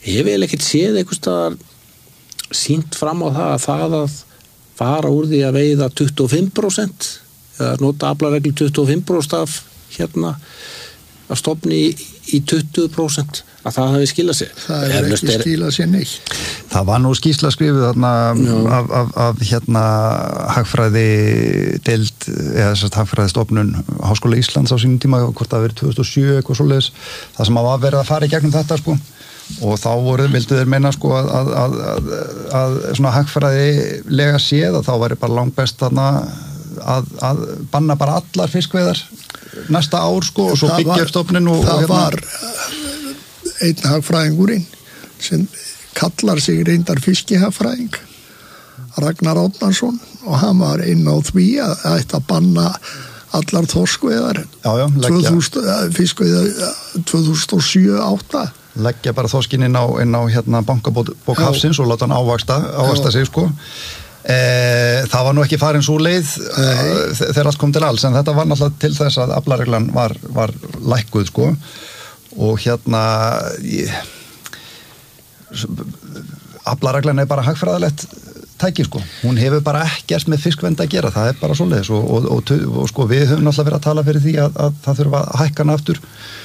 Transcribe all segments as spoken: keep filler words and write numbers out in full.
Ég vil ekkert séð einhvers staðar sýnt fram á það að það að fara úr því að veiða tuttugu og fimm prósent eða nota aflareglu tuttugu og fimm prósent af hérna að stofni í, í tuttugu prósent að það hafi skilað sér. Það er Eflust ekki er... skilað sér neitt. Það var nú skýrsla skrifuð þarna af, af, af hérna hagfræði deild eða þess að hagfræði stofnun Háskóla Íslands á sínum tíma, hvort það verið tvö þúsund og sjö eitthvað svoleiðis, það sem að var verið að fara í gegnum þetta sko. Og þá voru, vildu þeir meina sko að, að, að, að, að svona hagfræðilega séð að þá væri bara langbest þarna að, að banna bara allar fiskveiðar næsta ár sko og svo byggja upp stofnin og, það og hérna. Var einn hagfræðingurinn sem kallar sig reyndar fiskihagfræðing Ragnar Árnason og hann var inn á því að þetta banna allar þorskveiðar já, já, leggja fiskveiðar tvö þúsund og sjö átta leggja bara þorskinn inn á, inn á hérna bankabók hafsins og láta hann ávaksta, ávaksta sig sko. E, það var nú ekki farin svo leið þegar allt kom til alls en þetta var náttúrulega til þess að aflareglan var, var lækkuð sko og hérna ég, aflareglan er bara hagfræðilegt tæki sko, hún hefur bara ekkert með fiskvend að gera, það er bara svoleiðis og, og, og, og, og sko við höfum náttúrulega verið að tala fyrir því að, að það þurfa að hækka hana aftur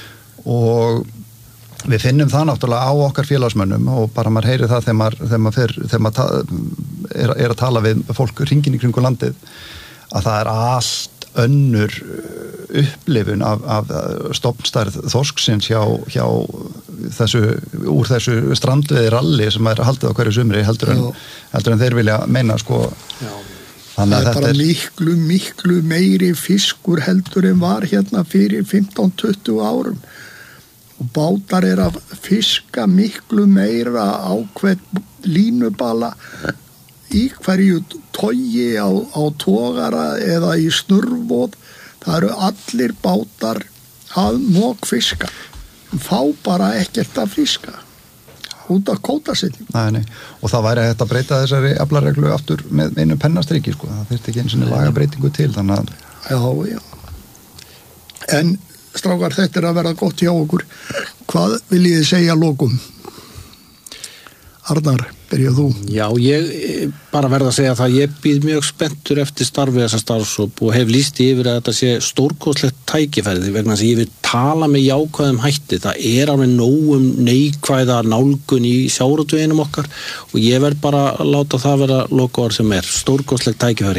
og við finnum það náttúrulega á okkar félagsmönnum og bara maður heyrir það þegar maður, þegar maður, fer, þegar maður ta, er, er að tala við fólk hringinn í kringu landið að það er allt önnur upplifun af, af stofnstærð þorsksins hjá, hjá þessu, úr þessu strandveiði ralli sem er haldið á hverju sumri heldur en, heldur en þeir vilja meina sko. Já. Það er bara er... miklu, miklu meiri fiskur heldur en var hérna fyrir fimmtán til tuttugu árum og bátar er að fiska miklu meira ákveð línubala í hverju togi á, á togara eða í snurvóð. Það eru allir bátar að mók fiska fá bara ekkert að fiska út af kvótasetningu. Nei, nei. Og það væri hægt að breyta þessari aflareglu aftur með einu pennastriki sko. Það þyrfti ekki einu sinni lagabreytingu til þannig að... Já, já. En strákar, þetta er að vera gott hjá okkur. Hvað viljið þið segja að lokum? Arnar, byrjað þú. Já, ég bara verð að segja það, ég býð mjög spenntur eftir starfið þessa starfshóp og hef lýst yfir að þetta sé stórkostlegt tækifæri vegna þess að ég vil tala með jákvæðum hætti. Það er alveg nógum neikvæða nálgun í sjávarútveginum okkar og ég verð bara að láta það vera lokaorð sem er stórkostlegt tækifæri.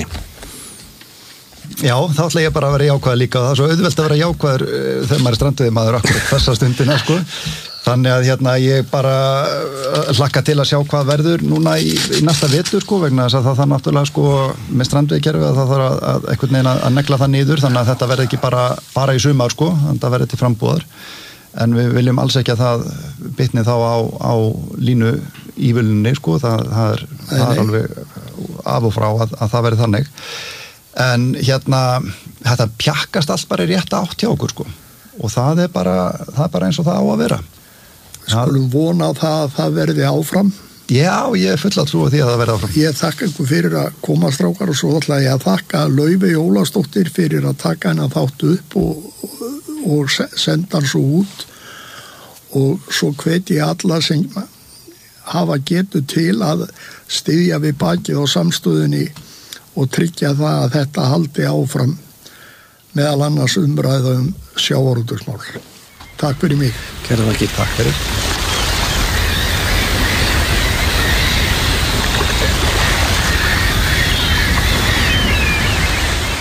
Já, þá ætla ég bara að vera jákvæð líka og það er svo auðvelt að vera jákvæður þegar maður er strandveiðimaður akkurat þessa stundina sko. Þannig að hérna ég bara hlakka til að sjá hvað verður núna í, í næsta vetur sko vegna þess að það þarf náttúrulega sko með strandveiðikerfi að það þarf að, að einhvern veginn að, að negla það niður þannig að þetta verður ekki bara, bara í sumar sko, þannig að það verður til frambúðar en við viljum alls ekki að það bitni þá á, á línu ívilunni sko, það, það, er, það er alveg af og frá að, að það verður þannig en hérna þetta pjakkast allt bara í rétta átt hjá okkur sko og það er bara, það er bara eins og það á að vera. Skulum vona það að það verði áfram. Já, ég er full að trúa því að það verði áfram. Ég þakka ykkur fyrir að koma strákar og svo ætla ég að þakka Laufey Ólafsdóttir fyrir að taka hennar þáttu upp og, og senda hann svo út og svo hveti ég alla sem hafa getu til að styðja við bakið á samstöðunni og tryggja það að þetta haldi áfram meðal annars umræða um sjávarútvegsmál. Takk fyrir mig. Kæra þakki. Takk fyrir.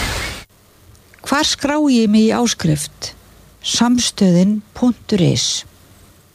Hvar skrái ég mig í áskrift? samstöðin punktur is